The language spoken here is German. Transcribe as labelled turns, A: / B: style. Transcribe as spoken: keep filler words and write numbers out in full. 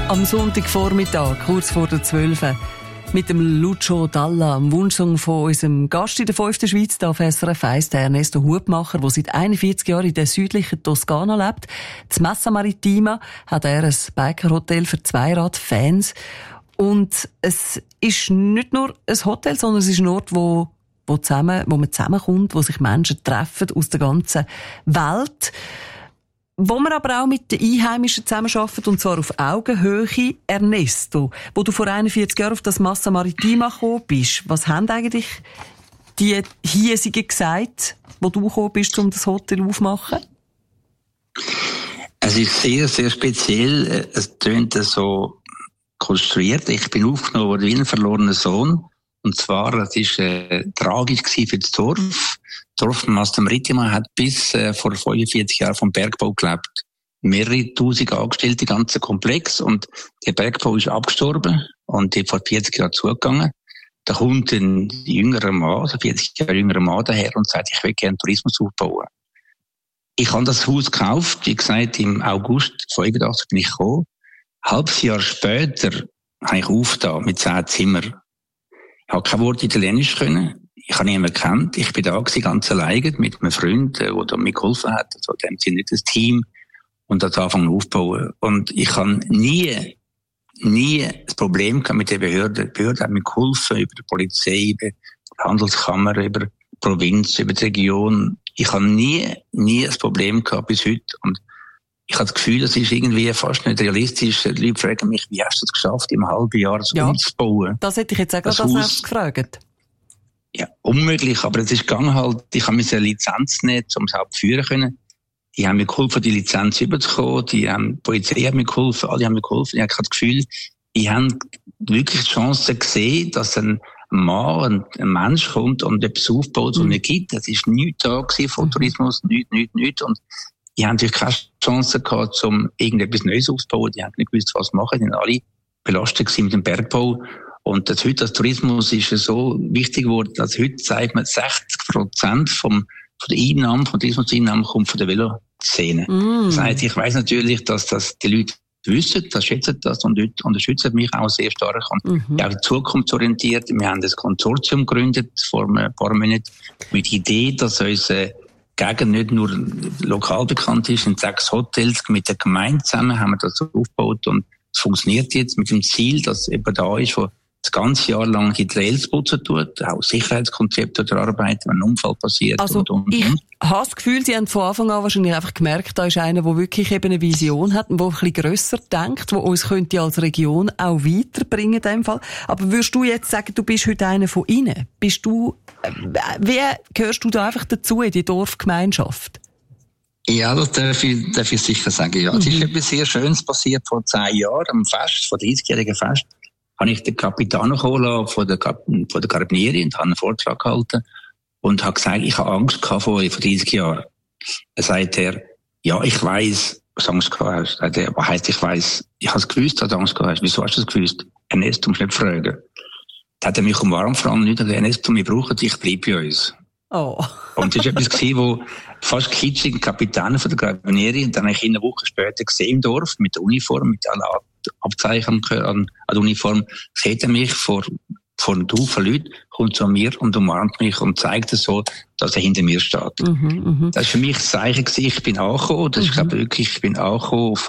A: Am Sonntagvormittag, kurz vor der zwölf, mit dem Lucio Dalla, dem Wunschsong von unserem Gast in der fünften Schweiz, da auf S R F eins, der Ernesto Hubmacher, der seit einundvierzig Jahren in der südlichen Toskana lebt. Das Massa Maritima hat er ein Bikerhotel für Zweirad-Fans. Und es ist nicht nur ein Hotel, sondern es ist ein Ort, wo, wo, zusammen, wo man zusammenkommt, wo sich Menschen treffen aus der ganzen Welt. Wo man aber auch mit den Einheimischen zusammenarbeitet, und zwar auf Augenhöhe. Ernesto, wo du vor einundvierzig Jahren auf das Massa Maritima gekommen bist, was haben eigentlich die Hiesigen gesagt, wo du gekommen bist, um das Hotel aufzumachen?
B: Es ist sehr, sehr speziell. Es tönt so konstruiert. Ich bin aufgenommen worden wie ein verlorener Sohn. Und zwar, es war äh, tragisch für das Dorf. Das Dorf Massa Maritima hat bis äh, vor fünfundvierzig Jahren vom Bergbau gelebt. Mehrere tausend Angestellte, ganzer Komplex. Und der Bergbau ist abgestorben und ist vor vierzig Jahren zugegangen. Da kommt ein jüngerer Mann, also vierzig Jahre jüngerer Mann daher und sagt, ich will gerne Tourismus aufbauen. Ich habe das Haus gekauft, wie gesagt, im August fünfundachtzig bin ich gekommen. Ein halbes Jahr später habe ich aufgetan mit zehn Zimmern. Ich habe kein Wort Italienisch können. Ich habe niemanden gekannt. Ich bin da gewesen, ganz alleine mit einem Freund, der mir geholfen hat. Also, dem sind nicht das Team. Und das anfangen aufzubauen. Und ich habe nie, nie das Problem gehabt mit der Behörde. Die Behörde hat mir geholfen, über die Polizei, über die Handelskammer, über die Provinz, über die Region. Ich habe nie, nie ein Problem gehabt bis heute. Und ich habe das Gefühl, das ist irgendwie fast nicht realistisch. Die Leute fragen mich, wie hast du es geschafft, im halben Jahr das ja, umzubauen?
A: Das hätte ich jetzt auch gerade als erstes gefragt.
B: Ja, unmöglich, aber es ist gegangen halt. Ich habe mir eine Lizenz nehmen, um es überhaupt führen können. Die haben mir geholfen, die Lizenz überzukommen. Die, haben, die Polizei hat mir geholfen, alle haben mir geholfen. Ich habe das Gefühl, die haben wirklich die Chance gesehen, dass ein Mann, ein, ein Mensch kommt und etwas aufbaut, was es nicht gibt. Es war nichts da gewesen von Tourismus, nichts, nichts, nichts. Und die haben natürlich keine Chance gehabt, um irgendetwas Neues aufzubauen. Die haben nicht gewusst, was machen. Die sind alle belastet gewesen mit dem Bergbau. Und das heute, das Tourismus ist so wichtig geworden, dass heute sagt man, sechzig Prozent vom, von der Einnahmen, von Tourismuseinnahmen kommt von der Veloszene. Mm. Das heißt, ich weiss natürlich, dass das die Leute wissen, das schätzen das und Leute unterstützen mich auch sehr stark. Und mm-hmm. auch zukunftsorientiert. Wir haben das Konsortium gegründet vor ein paar Monaten mit der Idee, dass unsere Gegend nicht nur lokal bekannt ist, in sechs Hotels mit der Gemeinde zusammen haben wir das aufgebaut und es funktioniert jetzt mit dem Ziel, dass jemand da ist, der das ganze Jahr lang die Trails putzen tut, auch Sicherheitskonzepte erarbeiten, wenn ein Unfall passiert.
A: Also
B: und, und,
A: ich
B: und.
A: habe das Gefühl, Sie haben von Anfang an wahrscheinlich einfach gemerkt, da ist einer, der wirklich eben eine Vision hat, der ein bisschen grösser denkt, der uns könnte als Region auch weiterbringen in dem Fall. Aber würdest du jetzt sagen, du bist heute einer von ihnen? Bist du, wie gehörst du da einfach dazu in die Dorfgemeinschaft?
B: Ja, das darf ich, darf ich sicher sagen, ja. Es mhm. ist etwas sehr Schönes passiert vor zehn Jahren, am Fest, vor dreißigjährigen Fest. Habe ich den Capitano geholt von der, von der Carabinieri und habe einen Vortrag gehalten und habe gesagt, ich habe Angst gehabt vor, vor dreißig Jahren. Dann sagt er, ja, ich weiss, was du Angst gehabt hast. Sagt er, was heisst, ich weiss? Ich habe es gewusst, dass du Angst gehabt hast. Wieso hast du es gewusst? Ernesto, du musst nicht fragen. Dann hat er mich um warm gefragt, nicht, Ernesto, wir brauchen dich, bleib bei uns.
A: Oh.
B: Und das war etwas gewesen, wo fast kitschig ein Kapitän von der Carabinieri und dann habe ich ihn eine Woche später gesehen im Dorf mit der Uniform, mit allen Abzeichen an, an der Uniform, sieht er mich vor, vor einem Haufen Leuten, kommt zu mir und umarmt mich und zeigt es so, dass er hinter mir steht. Mhm, das war für mich das Zeichen gewesen, ich bin angekommen, das ist, mhm. glaube ich, wirklich, ich bin angekommen auf